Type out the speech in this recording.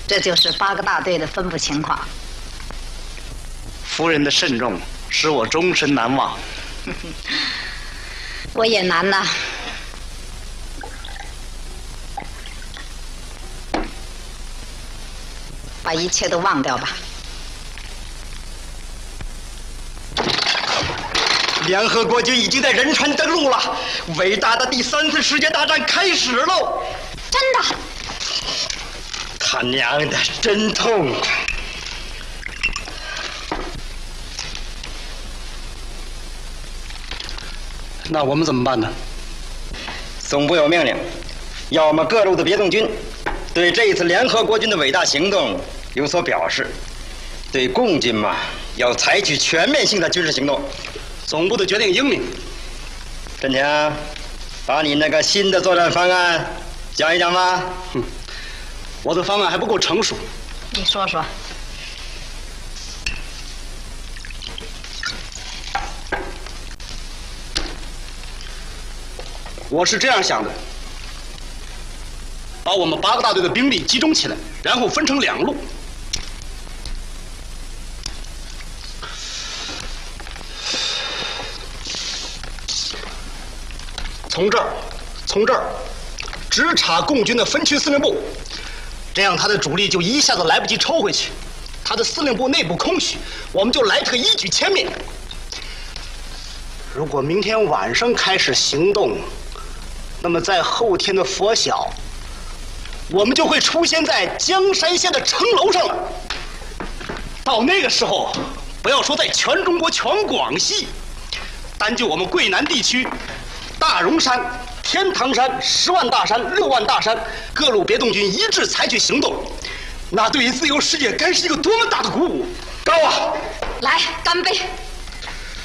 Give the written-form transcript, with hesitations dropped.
这就是8个大队的分布情况。 夫人的慎重使我终身难忘。 我也难呐。把一切都忘掉吧。 联合国军已经在仁川登陆了，伟大的第3次世界大战开始喽！ 真的？ 他娘的，真痛！ 那我们怎么办呢？ 总部有命令，要我们各路的别动军对这一次联合国军的伟大行动有所表示，对共军嘛，要采取全面性的军事行动。 总部的决定英明。 振强，把你那个新的作战方案讲一讲吧。 我的方案还不够成熟。 你说说。 我是这样想的：把我们8个大队的兵力集中起来，然后分成2路。从这儿直插共军的分区司令部，这样他的主力就一下子来不及抽回去，他的司令部内部空虚，我们就来这个一举歼灭。如果明天晚上开始行动，那么在后天的拂晓，我们就会出现在江山县的城楼上了。到那个时候，不要说在全中国、全广西，单就我们桂南地区，大荣山、天堂山、10万大山、6万大山，各路别动军一致采取行动，那对于自由世界该是一个多么大的鼓舞！高啊！ 来，干杯！